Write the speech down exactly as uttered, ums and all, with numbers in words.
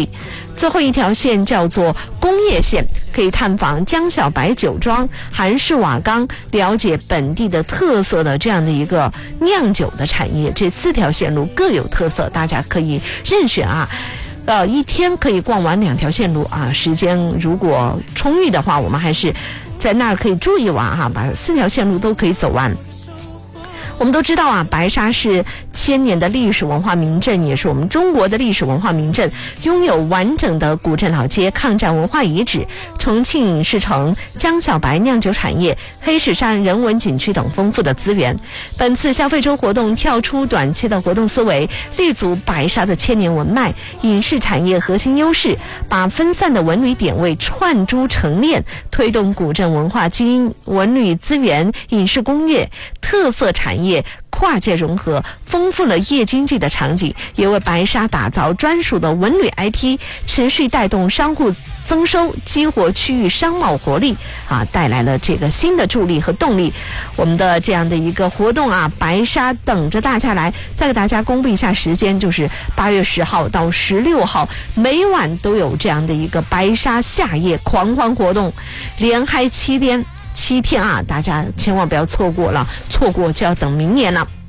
里。最后一条线叫做工业线，可以探访江小白酒庄、韩氏瓦缸，了解本地的特色的这样的一个酿酒的产业。这四条线路各有特色，大家可以任选啊。呃，一天可以逛完两条线路啊，时间如果充裕的话，我们还是在那儿可以住一晚哈，把四条线路都可以走完。我们都知道啊，白沙是千年的历史文化名镇，也是我们中国的历史文化名镇，拥有完整的古镇老街、抗战文化遗址、重庆影视城、江小白酿酒产业、黑石山人文景区等丰富的资源。本次消费周活动跳出短期的活动思维，立足白沙的千年文脉、影视产业核心优势，把分散的文旅点位串珠成链，推动古镇文化基因、文旅资源、影视工业、特色产业跨界融合，丰富了夜经济的场景，也为白沙打造专属的文旅 I P， 持续带动商户增收，激活区域商贸活力啊，带来了这个新的助力和动力。我们的这样的一个活动啊，白沙等着大家来。再给大家公布一下时间，就是八月十号到十六号，每晚都有这样的一个白沙夏夜狂欢活动，连嗨七天。七天啊，大家千万不要错过了，错过就要等明年了。